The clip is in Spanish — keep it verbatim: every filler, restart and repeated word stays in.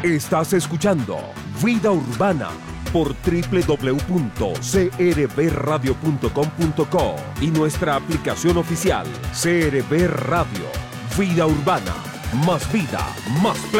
Estás escuchando Vida Urbana por doble u doble u doble u punto c r b radio punto com punto co y nuestra aplicación oficial C R B Radio. Vida Urbana, más vida, más play.